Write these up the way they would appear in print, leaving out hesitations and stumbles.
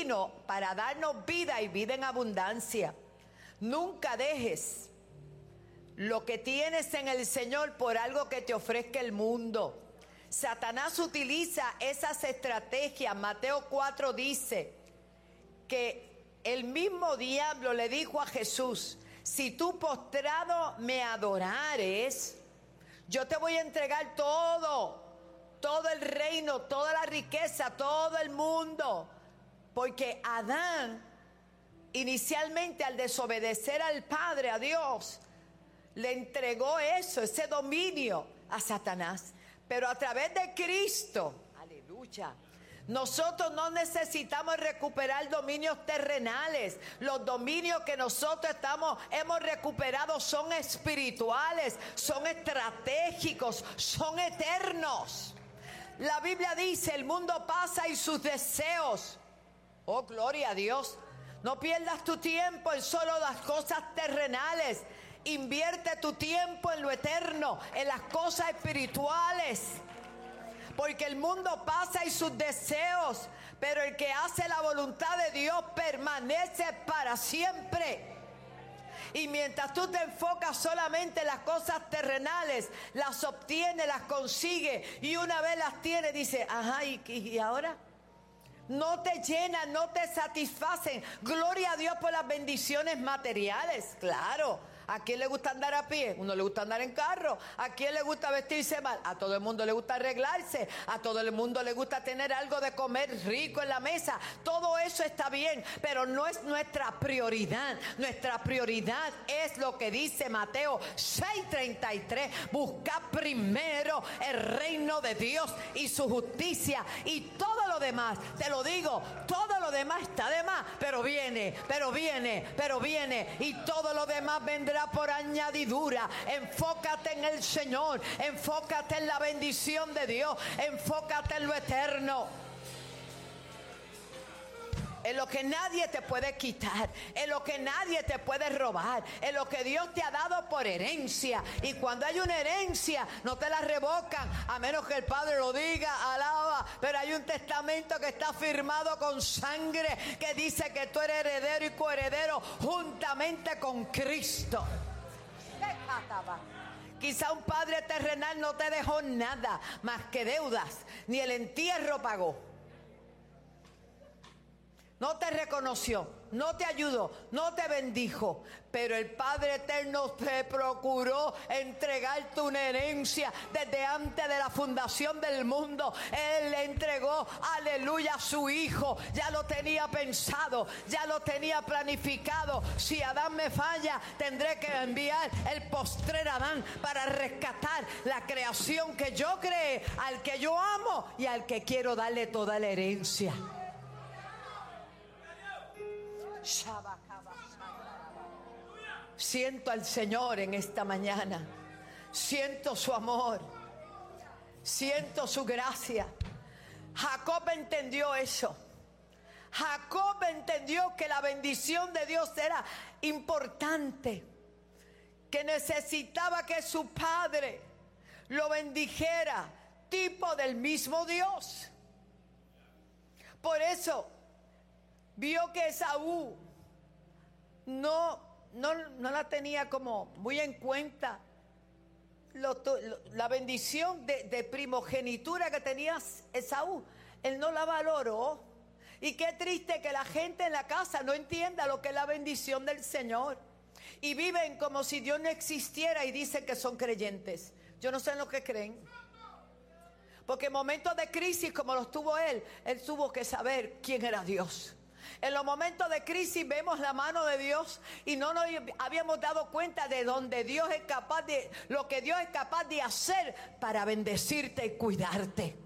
vino para darnos vida y vida en abundancia. Nunca dejes lo que tienes en el Señor por algo que te ofrezca el mundo. Satanás utiliza esas estrategias. Mateo 4 dice que el mismo diablo le dijo a Jesús: si tú postrado me adorares, yo te voy a entregar todo el reino, toda la riqueza, todo el mundo. Porque Adán, inicialmente al desobedecer al Padre, a Dios, le entregó ese dominio a Satanás. Pero a través de Cristo, aleluya, nosotros no necesitamos recuperar dominios terrenales. Los dominios que nosotros hemos recuperado son espirituales, son estratégicos, son eternos. La Biblia dice: el mundo pasa y sus deseos. Oh, gloria a Dios. No pierdas tu tiempo en solo las cosas terrenales. Invierte tu tiempo en lo eterno, en las cosas espirituales. Porque el mundo pasa y sus deseos, pero el que hace la voluntad de Dios permanece para siempre. Y mientras tú te enfocas solamente en las cosas terrenales, las obtienes, las consigues, y una vez las tienes, dices: ajá, ¿y ahora? No te llenan, no te satisfacen. Gloria a Dios por las bendiciones materiales, claro. ¿A quién le gusta andar a pie? Uno le gusta andar en carro. ¿A quién le gusta vestirse mal? A todo el mundo le gusta arreglarse. A todo el mundo le gusta tener algo de comer rico en la mesa. Todo eso está bien, pero no es nuestra prioridad. Nuestra prioridad es lo que dice Mateo 6:33. Buscad primero el reino de Dios y su justicia, y todo lo demás, te lo digo, todo lo demás está de más, pero viene, y todo lo demás vendrá por añadidura. Enfócate en el Señor, enfócate en la bendición de Dios, enfócate en lo eterno, en lo que nadie te puede quitar, en lo que nadie te puede robar, en lo que Dios te ha dado por herencia. Y cuando hay una herencia, no te la revocan, a menos que el Padre lo diga, alaba. Pero hay un testamento que está firmado con sangre, que dice que tú eres heredero y coheredero juntamente con Cristo. Quizá un padre terrenal no te dejó nada más que deudas, ni el entierro pagó. No te reconoció, no te ayudó, no te bendijo, pero el Padre Eterno te procuró entregarte una herencia desde antes de la fundación del mundo. Él le entregó, aleluya, a su Hijo. Ya lo tenía pensado, ya lo tenía planificado. Si Adán me falla, tendré que enviar el postrer Adán para rescatar la creación que yo creé, al que yo amo y al que quiero darle toda la herencia. Siento al Señor en esta mañana. Siento su amor. Siento su gracia. Jacob entendió eso. Jacob entendió que la bendición de Dios era importante, que necesitaba que su padre lo bendijera, tipo del mismo Dios. Por eso vio que Esaú no la tenía como muy en cuenta, la bendición de primogenitura que tenía Esaú. Él no la valoró. Y qué triste que la gente en la casa no entienda lo que es la bendición del Señor, y viven como si Dios no existiera y dicen que son creyentes. Yo no sé en lo que creen, porque en momentos de crisis como los tuvo él tuvo que saber quién era Dios. En los momentos de crisis vemos la mano de Dios y no nos habíamos dado cuenta de donde Dios es capaz de, lo que Dios es capaz de hacer para bendecirte y cuidarte.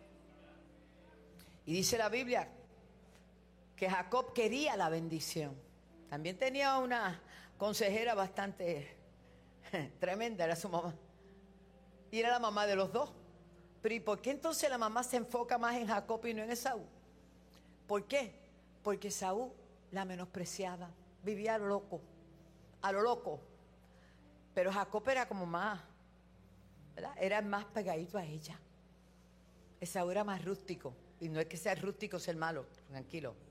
Y dice la Biblia que Jacob quería la bendición. También tenía una consejera bastante tremenda, era su mamá. Y era la mamá de los dos. Pero ¿y por qué entonces la mamá se enfoca más en Jacob y no en Esaú? ¿Por qué? Porque Esaú la menospreciaba, vivía a lo loco. Pero Jacob era como más, ¿verdad? Era más pegadito a ella. Esaú era más rústico. Y no es que sea rústico ser malo, tranquilo.